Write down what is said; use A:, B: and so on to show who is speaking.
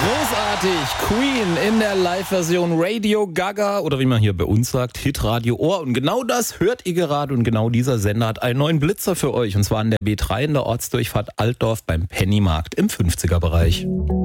A: Großartig, Queen in der Live-Version Radio Gaga oder wie man hier bei uns sagt, Hitradio Ohr. Und genau das hört ihr gerade und genau dieser Sender hat einen neuen Blitzer für euch. Und zwar an der B3 in der Ortsdurchfahrt Altdorf beim Pennymarkt im 50er-Bereich.